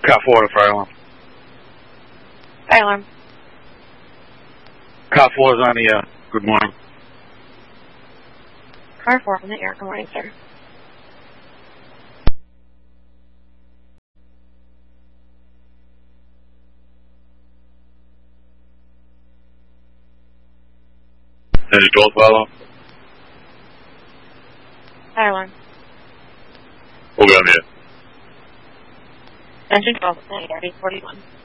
Car 4 to fire alarm. Fire alarm. Car 4 is on the air. Good morning. Car 4 on the air. Good morning, sir. Engine 12 fire alarm. Fire alarm. We'll be on the air. Engine 12 on the air. 841.